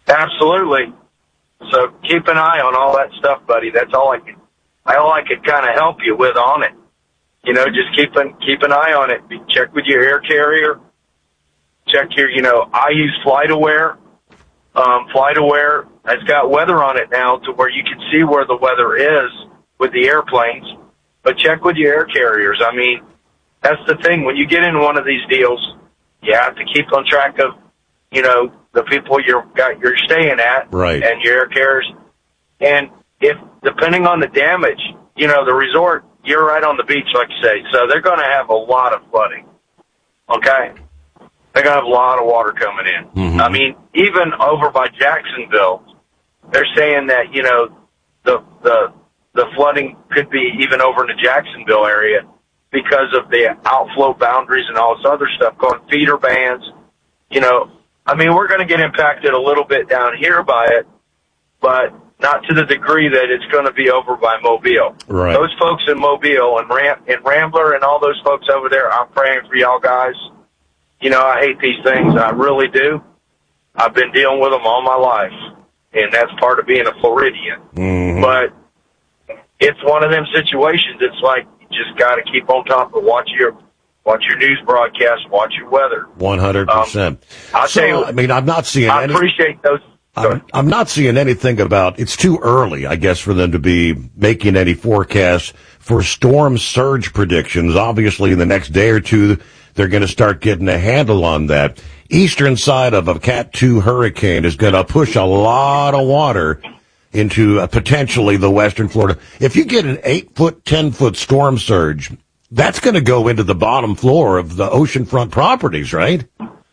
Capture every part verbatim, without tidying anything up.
Absolutely. So keep an eye on all that stuff, buddy. That's all I can, all I could kind of help you with on it. You know, just keep an, keep an eye on it. Check with your air carrier. Check your, you know, I use FlightAware. Um, FlightAware has got weather on it now to where you can see where the weather is with the airplanes. But check with your air carriers. I mean, that's the thing. When you get in one of these deals, you have to keep on track of, you know, the people you're got you're staying at, right, and your air carriers. And if depending on the damage, you know, the resort, you're right on the beach, like you say, so they're going to have a lot of flooding. Okay, they're going to have a lot of water coming in. Mm-hmm. I mean, even over by Jacksonville, they're saying that, you know, the the the flooding could be even over in the Jacksonville area because of the outflow boundaries and all this other stuff, going feeder bands, you know. I mean, we're going to get impacted a little bit down here by it, but not to the degree that it's going to be over by Mobile. Right. Those folks in Mobile and, Ram- and Rambler and all those folks over there, I'm praying for y'all guys. You know, I hate these things. I really do. I've been dealing with them all my life, and that's part of being a Floridian. Mm-hmm. But it's one of them situations. It's like you just got to keep on top of watch your Watch your news broadcast. Watch your weather. One hundred percent. I'll so, tell you, I mean, I'm not seeing. I any, appreciate those. I'm, I'm not seeing anything about. It's too early, I guess, for them to be making any forecasts for storm surge predictions. Obviously, in the next day or two, they're going to start getting a handle on that. Eastern side of a Cat two hurricane is going to push a lot of water into uh, potentially the western Florida. If you get an eight foot, ten foot storm surge, that's going to go into the bottom floor of the oceanfront properties, right?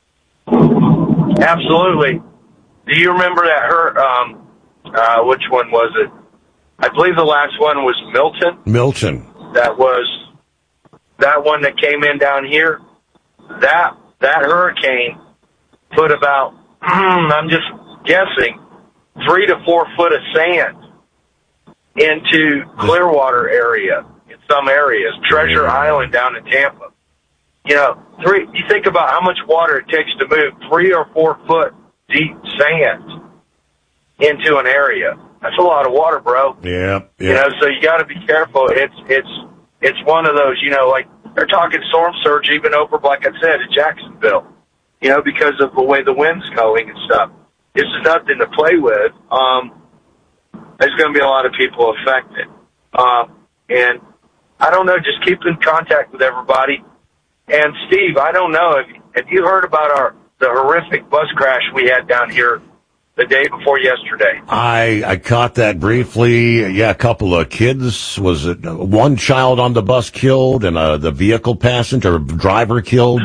Absolutely. Do you remember that? Her, um, uh, which one was it? I believe the last one was Milton. Milton. That was that one that came in down here. That that hurricane put about, I'm just guessing, three to four foot of sand into Clearwater area. Some areas, Treasure yeah. Island down in Tampa. You know, three. You think about how much water it takes to move three or four foot deep sand into an area. That's a lot of water, bro. Yeah, yeah. You know, so you got to be careful. It's it's it's one of those. You know, like they're talking storm surge even over, like I said, in Jacksonville. You know, because of the way the wind's going and stuff. This is nothing to play with. Um, there's going to be a lot of people affected, um, and. I don't know, just keep in contact with everybody. And, Steve, I don't know, have, have you heard about our the horrific bus crash we had down here the day before yesterday? I I caught that briefly. Yeah, a couple of kids. Was it one child on the bus killed and uh, the vehicle passenger, driver killed?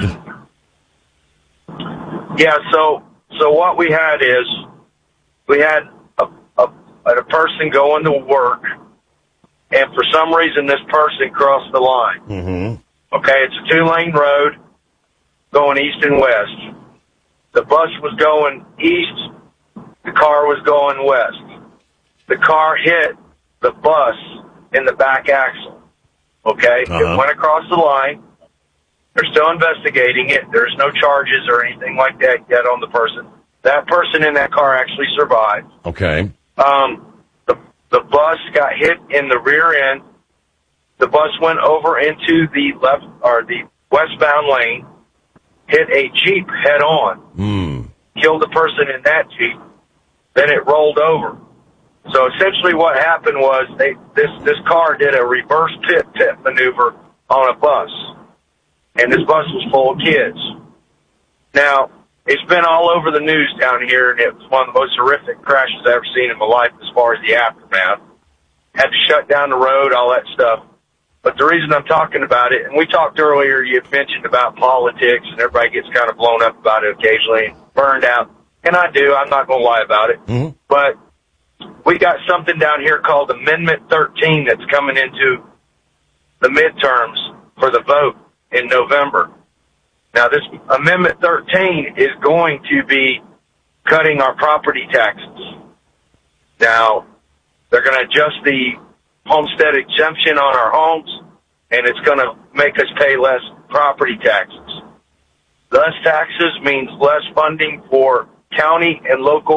Yeah, so so what we had is we had a, a, a person going to work, and for some reason, this person crossed the line. Mm-hmm. Okay, it's a two-lane road going east and west. The bus was going east. The car was going west. The car hit the bus in the back axle. Okay, uh-huh. It went across the line. They're still investigating it. There's no charges or anything like that yet on the person. That person in that car actually survived. Okay. Um... The bus got hit in the rear end. The bus went over into the left or the westbound lane, hit a Jeep head on, mm. killed the person in that Jeep. Then it rolled over. So essentially, what happened was they this this car did a reverse pit pit maneuver on a bus, and this bus was full of kids. Now, it's been all over the news down here, and it was one of the most horrific crashes I've ever seen in my life as far as the aftermath. Had to shut down the road, all that stuff. But the reason I'm talking about it, and we talked earlier, you had mentioned about politics, and everybody gets kind of blown up about it occasionally, burned out. And I do, I'm not going to lie about it. Mm-hmm. But we got something down here called Amendment thirteen that's coming into the midterms for the vote in November. Now, this Amendment thirteen is going to be cutting our property taxes. Now, they're going to adjust the homestead exemption on our homes, and it's going to make us pay less property taxes. Less taxes means less funding for county and local